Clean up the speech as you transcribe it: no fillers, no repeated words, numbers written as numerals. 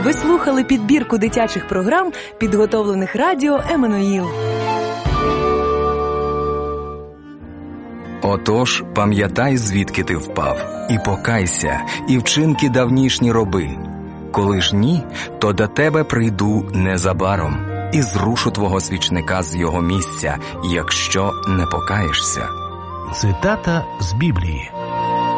Ви слухали підбірку дитячих програм, підготовлених радіо «Еммануїл». Отож, пам'ятай, звідки ти впав, і покайся, і вчинки давнішні роби. Коли ж ні, то до тебе прийду незабаром, і зрушу твого свічника з його місця, якщо не покаєшся. Цитата з Біблії.